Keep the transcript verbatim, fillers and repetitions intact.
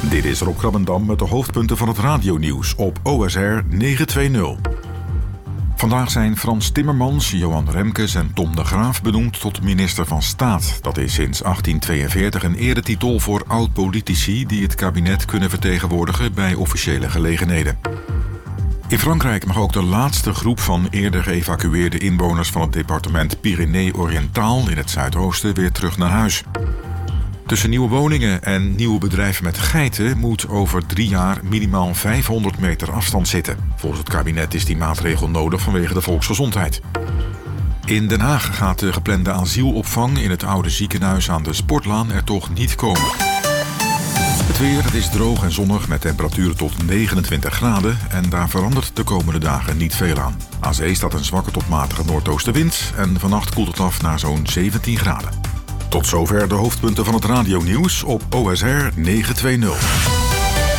Dit is Rob Krabbendam met de hoofdpunten van het radionieuws op O S R negenhonderdtwintig. Vandaag zijn Frans Timmermans, Johan Remkes en Tom de Graaf benoemd tot minister van Staat. Dat is sinds achttien tweeënveertig een eretitel voor oud-politici die het kabinet kunnen vertegenwoordigen bij officiële gelegenheden. In Frankrijk mag ook de laatste groep van eerder geëvacueerde inwoners van het departement Pyrénées-Orientaal in het zuidoosten weer terug naar huis. Tussen nieuwe woningen en nieuwe bedrijven met geiten moet over drie jaar minimaal vijfhonderd meter afstand zitten. Volgens het kabinet is die maatregel nodig vanwege de volksgezondheid. In Den Haag gaat de geplande asielopvang in het oude ziekenhuis aan de Sportlaan er toch niet komen. Het weer, het is droog en zonnig met temperaturen tot negenentwintig graden en daar verandert de komende dagen niet veel aan. Aan zee staat een zwakke tot matige noordoostenwind en vannacht koelt het af naar zo'n zeventien graden. Tot zover de hoofdpunten van het radionieuws op O S R negenhonderdtwintig.